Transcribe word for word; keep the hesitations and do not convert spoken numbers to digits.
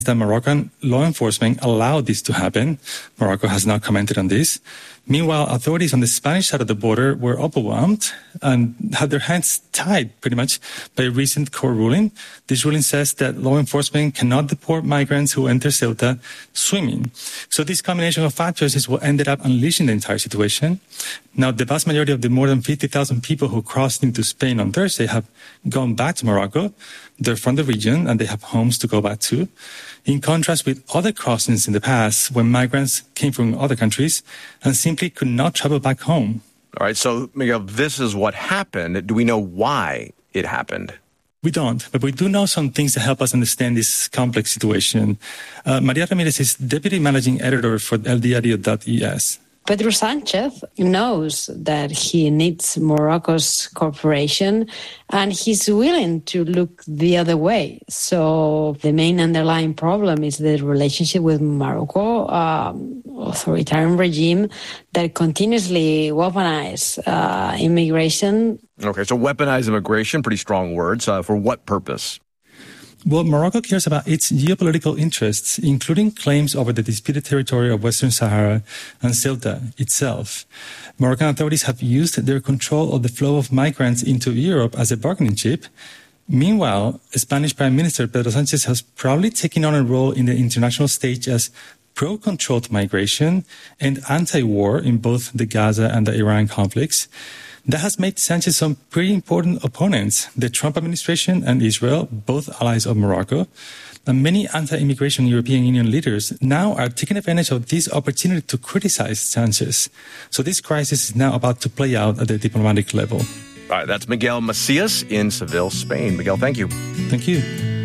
that Moroccan law enforcement allowed this to happen. Morocco has not commented on this. Meanwhile, authorities on the Spanish side of the border were overwhelmed and had their hands tied pretty much by a recent court ruling. This ruling says that law enforcement cannot deport migrants who enter Ceuta swimming. So this combination of factors is what ended up unleashing the entire situation. Now, the vast majority of the more than fifty thousand people who crossed into Spain on Thursday have gone back to Morocco. They're from the region and they have homes to go back to. In contrast with other crossings in the past when migrants came from other countries and simply could not travel back home. All right, so Miguel, this is what happened. Do we know why it happened? We don't, but we do know some things that help us understand this complex situation. Uh, Maria Ramirez is Deputy Managing Editor for El Diario dot E S. Pedro Sanchez knows that he needs Morocco's cooperation and he's willing to look the other way. So the main underlying problem is the relationship with Morocco, um, authoritarian regime that continuously weaponize uh, immigration. Okay, so weaponize immigration, pretty strong words. Uh, for what purpose? Well, Morocco cares about its geopolitical interests, including claims over the disputed territory of Western Sahara and Ceuta itself. Moroccan authorities have used their control of the flow of migrants into Europe as a bargaining chip. Meanwhile, Spanish Prime Minister Pedro Sanchez has proudly taken on a role in the international stage as pro-controlled migration and anti-war in both the Gaza and the Iran conflicts. That has made Sanchez some pretty important opponents, the Trump administration and Israel, both allies of Morocco. And many anti-immigration European Union leaders now are taking advantage of this opportunity to criticize Sanchez. So this crisis is now about to play out at the diplomatic level. All right, that's Miguel Macias in Seville, Spain. Miguel, thank you. Thank you.